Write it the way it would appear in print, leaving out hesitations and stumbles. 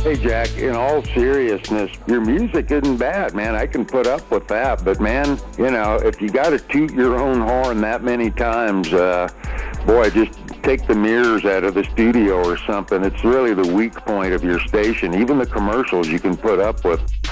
Hey, Jack, in all seriousness, your music isn't bad, man. I can put up with that. But, man, if you got to toot your own horn that many times, boy, just take the mirrors out of the studio or something. It's really the weak point of your station. Even the commercials you can put up with.